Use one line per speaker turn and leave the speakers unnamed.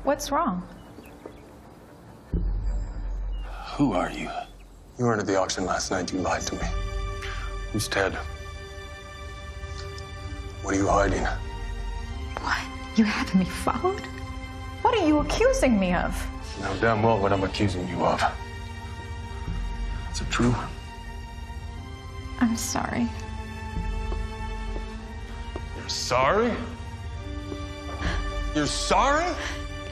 What's wrong?
Who are you?
You weren't at the auction last night. You lied to me. Who's Ted? What are you hiding?
What? You have me followed? What are you accusing me of?
You know damn well what I'm accusing you of. Is it true?
I'm sorry.
You're sorry? You're sorry?